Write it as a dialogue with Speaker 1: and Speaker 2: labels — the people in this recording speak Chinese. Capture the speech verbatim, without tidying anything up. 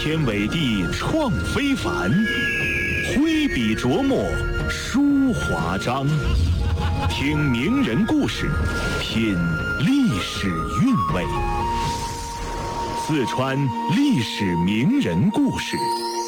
Speaker 1: 天伟地创非凡，挥笔琢磨书华章。听名人故事，品历史韵味。四川历史名人故事。